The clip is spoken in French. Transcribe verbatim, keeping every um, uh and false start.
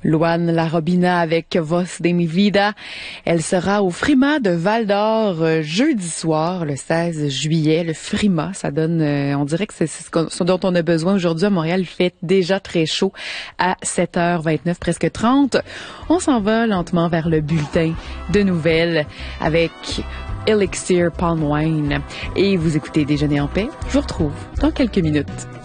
Luan Larobina avec Voz de mi vida. Elle sera au Frima de Val-d'Or euh, jeudi soir, le seize juillet. Le Frima, ça donne, euh, on dirait que c'est ce, ce dont on a besoin aujourd'hui à Montréal. Il fait déjà très chaud à sept heures vingt-neuf, presque trente. On s'en va lentement vers le bulletin de nouvelles avec Elixir Palm Wine. Et vous écoutez Déjeuner en paix. Je vous retrouve dans quelques minutes.